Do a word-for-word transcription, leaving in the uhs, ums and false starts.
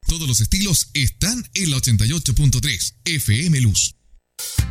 Todos los estilos están en la ochenta y ocho punto tres F M Luz.